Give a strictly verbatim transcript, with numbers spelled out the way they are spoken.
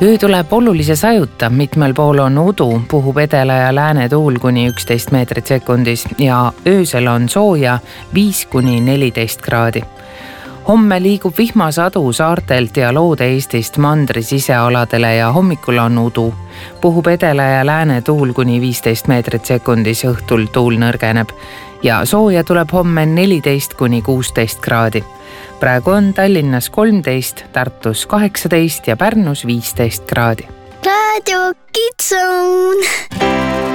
öö tuleb olulise sajuta, mitmel pool on udu, puhub edela ja lääne tuul kuni üksteist meetrit sekundis ja öösel on sooja viis kuni neliteist kraadi. Homme liigub vihmasadu saartelt ja Loode-Eestist mandri sisealadele ja hommikul on udu. Puhub edela ja lääne tuul kuni viisteist meetrit sekundis, õhtul tuul nõrgeneb ja sooja tuleb homme neliteist kuni kuusteist kraadi. Praegu on Tallinnas kolmteist, Tartus kaheksateist ja Pärnus viisteist kraadi. Raadio Kids Zone.